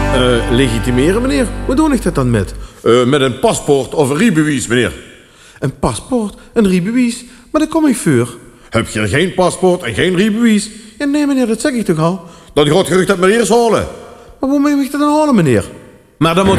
Legitimeren, meneer? Hoe doe ik dat dan met? Met een paspoort of een rijbewijs, meneer. Een paspoort, een rijbewijs, maar dat kom ik voor. Heb je geen paspoort en geen rijbewijs? Ja, nee, meneer, dat zeg ik toch al? Dan gaat je dat meneer eens halen. Maar hoe moet ik dat dan halen, meneer? Maar dan moet